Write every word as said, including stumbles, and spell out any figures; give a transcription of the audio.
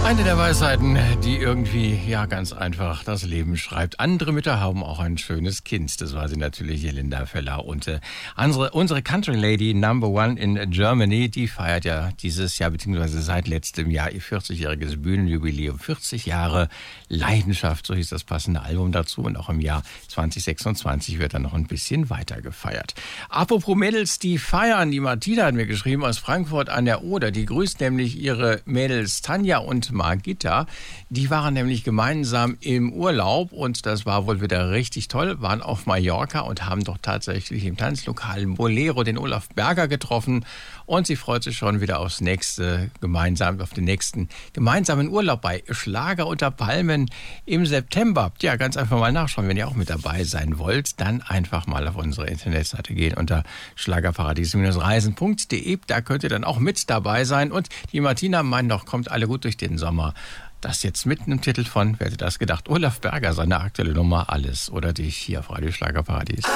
Eine der Weisheiten, die irgendwie, ja, ganz einfach das Leben schreibt. Andere Mütter haben auch ein schönes Kind. Das war sie natürlich, Linda Feller. Und äh, unsere, unsere Country Lady Number One in Germany, die feiert ja dieses Jahr, beziehungsweise seit letztem Jahr, ihr vierzigjähriges Bühnenjubiläum. vierzig Jahre Leidenschaft, so hieß das passende Album dazu. Und auch im Jahr zwanzig sechsundzwanzig wird dann noch ein bisschen weiter gefeiert. Apropos Mädels, die feiern. Die Martina hat mir geschrieben aus Frankfurt an der Oder. Die grüßt nämlich ihre Mädels Tanja und Margitta. Die waren nämlich gemeinsam im Urlaub und das war wohl wieder richtig toll, waren auf Mallorca und haben doch tatsächlich im Tanzlokal Bolero den Olaf Berger getroffen und sie freut sich schon wieder aufs nächste gemeinsam, auf den nächsten gemeinsamen Urlaub bei Schlager unter Palmen im September. Ja, ganz einfach mal nachschauen, wenn ihr auch mit dabei sein wollt, dann einfach mal auf unsere Internetseite gehen unter schlagerparadies reisen punkt de, da könnt ihr dann auch mit dabei sein und die Martina meint noch, kommt alle gut durch den Sommer. Das jetzt mitten im Titel von, wer hätte das gedacht, Olaf Berger, seine aktuelle Nummer Alles oder Dich hier auf Radio Schlagerparadies.